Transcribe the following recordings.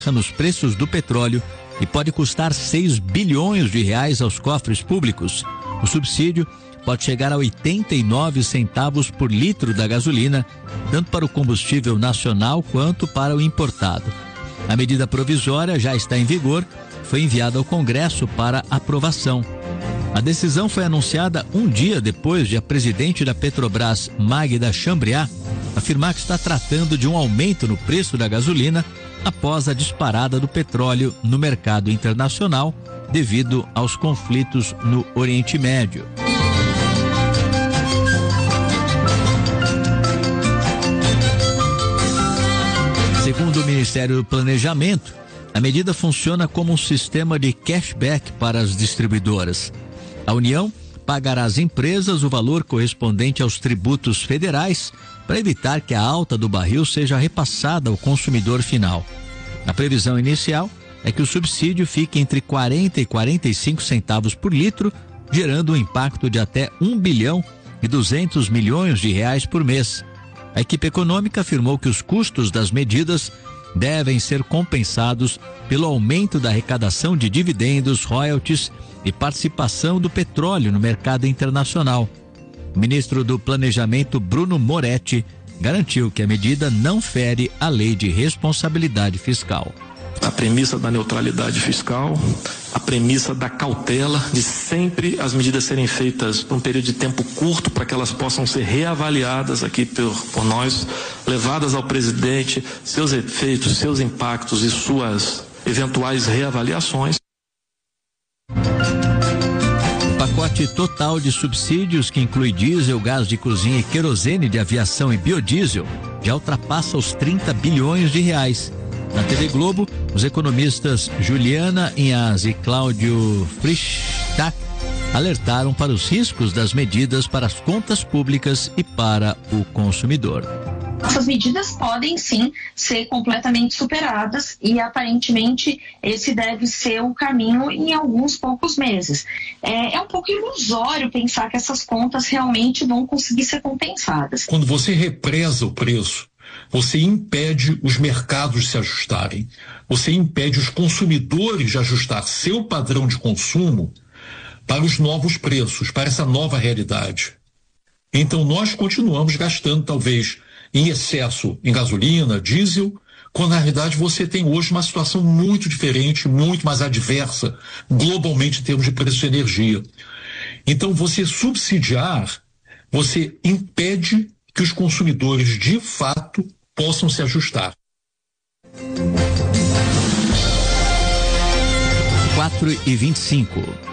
nos preços do petróleo e pode custar 6 bilhões de reais aos cofres públicos. O subsídio pode chegar a 89 centavos por litro da gasolina, tanto para o combustível nacional quanto para o importado. A medida provisória já está em vigor, foi enviada ao Congresso para aprovação. A decisão foi anunciada um dia depois de a presidente da Petrobras, Magda Chambriard, afirmar que está tratando de um aumento no preço da gasolina após a disparada do petróleo no mercado internacional devido aos conflitos no Oriente Médio. Segundo o Ministério do Planejamento, a medida funciona como um sistema de cashback para as distribuidoras. A União pagará às empresas o valor correspondente aos tributos federais para evitar que a alta do barril seja repassada ao consumidor final. A previsão inicial é que o subsídio fique entre 40 e 45 centavos por litro, gerando um impacto de até 1 bilhão e 200 milhões de reais por mês. A equipe econômica afirmou que os custos das medidas devem ser compensados pelo aumento da arrecadação de dividendos, royalties e participação do petróleo no mercado internacional. O ministro do Planejamento, Bruno Moretti, garantiu que a medida não fere a lei de responsabilidade fiscal. A premissa da neutralidade fiscal, a premissa da cautela, de sempre as medidas serem feitas por um período de tempo curto para que elas possam ser reavaliadas aqui por nós, levadas ao presidente, seus efeitos, seus impactos e suas eventuais reavaliações. O pacote total de subsídios, que inclui diesel, gás de cozinha e querosene de aviação e biodiesel, já ultrapassa os 30 bilhões de reais. Na TV Globo, os economistas Juliana Inhas e Cláudio Frischtak alertaram para os riscos das medidas para as contas públicas e para o consumidor. Essas medidas podem sim ser completamente superadas e aparentemente esse deve ser o caminho em alguns poucos meses. É um pouco ilusório pensar que essas contas realmente vão conseguir ser compensadas. Quando você represa o preço, você impede os mercados de se ajustarem, você impede os consumidores de ajustar seu padrão de consumo para os novos preços, para essa nova realidade. Então nós continuamos gastando talvez em excesso em gasolina, diesel, quando na realidade você tem hoje uma situação muito diferente, muito mais adversa globalmente em termos de preço de energia. Então você subsidiar, você impede que os consumidores de fato possam se ajustar. 4h25.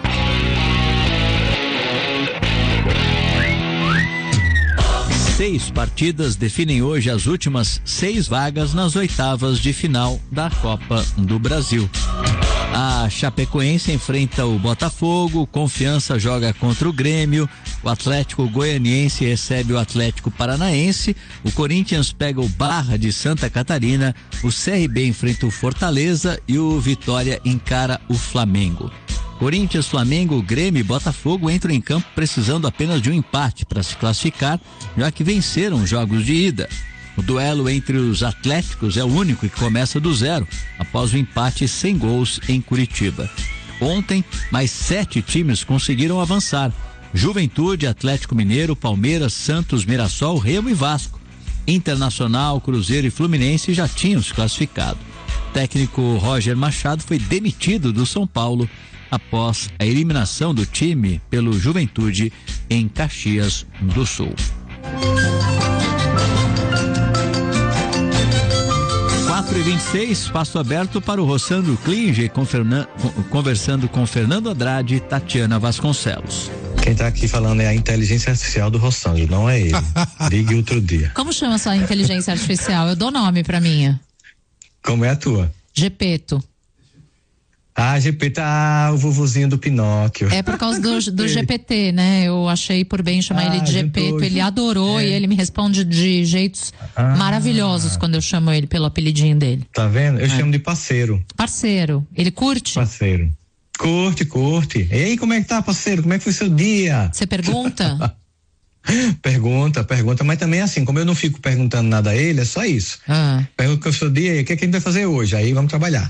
Seis partidas definem hoje as últimas 6 vagas nas oitavas de final da Copa do Brasil. A Chapecoense enfrenta o Botafogo, o Confiança joga contra o Grêmio, o Atlético Goianiense recebe o Atlético Paranaense, o Corinthians pega o Barra de Santa Catarina, o CRB enfrenta o Fortaleza e o Vitória encara o Flamengo. Corinthians, Flamengo, Grêmio e Botafogo entram em campo precisando apenas de um empate para se classificar, já que venceram os jogos de ida. O duelo entre os Atléticos é o único que começa do zero, após o empate sem gols em Curitiba. Ontem, mais 7 times conseguiram avançar: Juventude, Atlético Mineiro, Palmeiras, Santos, Mirassol, Remo e Vasco. Internacional, Cruzeiro e Fluminense já tinham se classificado. O técnico Roger Machado foi demitido do São Paulo após a eliminação do time pelo Juventude em Caxias do Sul. 4h26, espaço aberto para o Roçando Klinger, conversando com Fernando Andrade e Tatiana Vasconcelos. Quem tá aqui falando é a inteligência artificial do Roçando, não é ele. Ligue outro dia. Como chama sua inteligência artificial? Eu dou nome pra minha. Como é a tua? Gepeto. GPT, o vovozinho do Pinóquio. É por causa do GPT, né? Eu achei por bem chamar ele de Gepeto. Ele adorou e ele me responde de jeitos maravilhosos quando eu chamo ele pelo apelidinho dele. Tá vendo? Eu chamo de parceiro. Parceiro. Ele curte? Parceiro. Curte. E aí, como é que tá, parceiro? Como é que foi seu dia? Você pergunta? Pergunta, mas também assim, como eu não fico perguntando nada a ele, é só isso. Pergunta que eu sou dia, o que é que a gente vai fazer hoje? Aí vamos trabalhar.